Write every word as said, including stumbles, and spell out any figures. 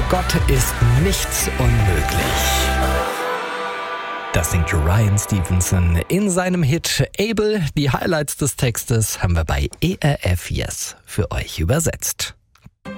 Gott ist nichts unmöglich. Das singt Ryan Stevenson in seinem Hit Able. Die Highlights des Textes haben wir bei E R F Yes für euch übersetzt.